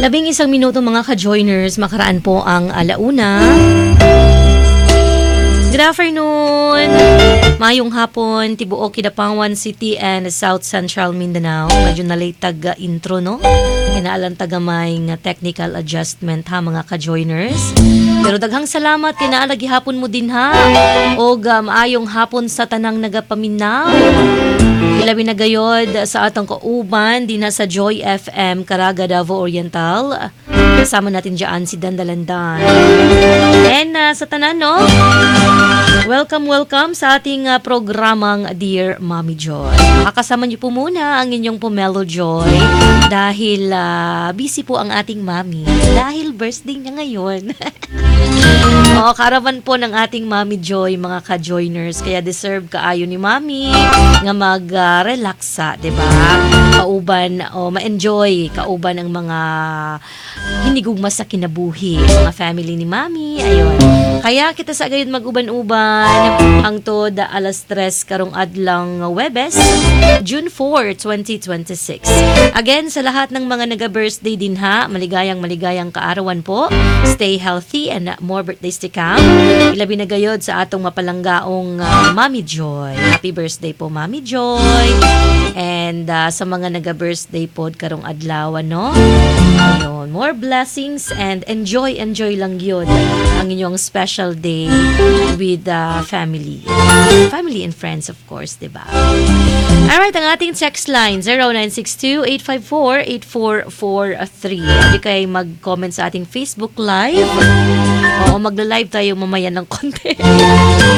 11 mga ka-joiners, makaraan po ang alauna. Good afternoon! Mayong hapon, Tibuok, Kidapawan City and South Central Mindanao. Medyo nalaytag intro, no? Kinaalang tagamay nga technical adjustment ha mga ka-joiners. Pero daghang salamat, kinaalang gihapon mo din ha. O maayong hapon sa tanang nagapaminaw. Ilabi na gayod sa atong kauban din sa Joy FM, Caraga, Davao Oriental. Kasama natin dyan si Dandalandan. And sa tanan, no? Welcome sa ating programang Dear Mommy Joy. Makakasama niyo po muna ang inyong Pomelo Joy dahil busy po ang ating mami dahil birthday niya ngayon. Karavan po ng ating Mommy Joy, mga ka-joiners. Kaya deserve kaayo ni Mami nga mag-relaxa, diba? Kauban, ma-enjoy kauban ang mga hinigugma sa kinabuhi. Mga family ni Mami, ayun. Kaya kita sa agad mag-uban-uban hangtod alas 3 karong adlang Webes, June 4, 2026. Again, sa lahat ng mga naga-birthday din ha, maligayang kaarawan po. Stay healthy and more birthdays to come. Ilabi na gayod sa atong mapalanggaong Mommy Joy. Happy birthday po, Mommy Joy. And sa mga naga-birthday po karong adlaw, no? Ayun, more blessings and enjoy lang yun ang inyong special day with family. Family and friends, of course, diba? Alright, ang ating text line, 0962-854-8443. Hindi kayo mag-comment sa ating Facebook Live. Magla-live tayo mamaya ng konti.